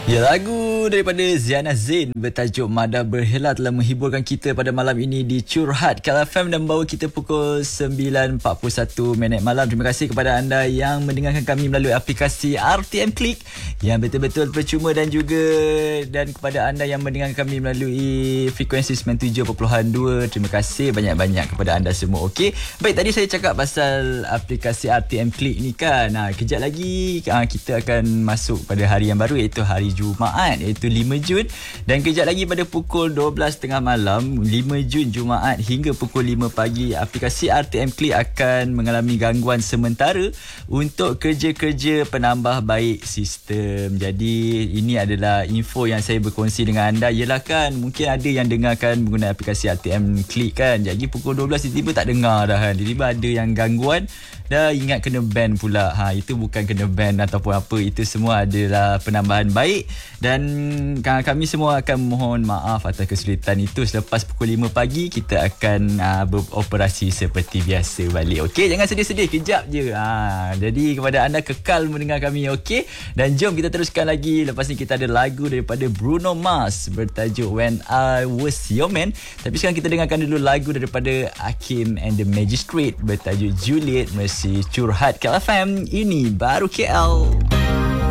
Ya, lagu daripada Ziana Zain bertajuk Mada Berhela telah menghiburkan kita pada malam ini di Curhat KL FM dan membawa kita pukul 9.41 malam. Terima kasih kepada anda yang mendengarkan kami melalui aplikasi RTM Click yang betul-betul percuma dan kepada anda yang mendengarkan kami melalui frekuensi 97.2. Terima kasih banyak-banyak kepada anda semua. Okey. Baik, tadi saya cakap pasal aplikasi RTM Click ni kan. Kejap lagi kita akan masuk pada hari yang baru, iaitu hari Jumaat, iaitu 5 Jun, dan kejap lagi pada pukul 12.30 malam 5 Jun Jumaat hingga pukul 5 pagi aplikasi RTM Click akan mengalami gangguan sementara untuk kerja-kerja penambah baik sistem. Jadi ini adalah info yang saya berkongsi dengan anda. Yelah kan, mungkin ada yang dengarkan menggunakan aplikasi RTM Click kan, jadi pukul 12 tiba-tiba tak dengar dah kan, tiba-tiba ada yang gangguan, dah ingat kena ban pula. Itu bukan kena ban ataupun apa, itu semua adalah penambahan baik. Dan kami semua akan mohon maaf atas kesulitan itu. Selepas pukul 5 pagi kita akan beroperasi seperti biasa balik. Okey, jangan sedih-sedih, kejap je. Jadi kepada anda, kekal mendengar kami. Okey, dan jom kita teruskan lagi. Lepas ni kita ada lagu daripada Bruno Mars bertajuk When I Was Your Man. Tapi sekarang kita dengarkan dulu lagu daripada Hakim and the Magistrate bertajuk Juliet. Masih Curhat KL FM, ini baru KL.